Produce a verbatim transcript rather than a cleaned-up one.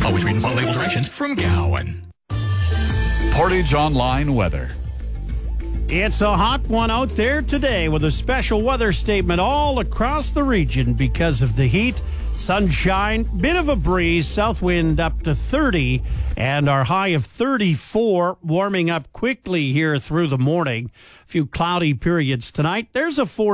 Always read and follow label directions from Gowan. Portage Online weather. It's a hot one out there today with a special weather statement all across the region because of the heat. Sunshine, bit of a breeze, south wind up to thirty, and our high of thirty-four, warming up quickly here through the morning. A few cloudy periods tonight. There's a forty.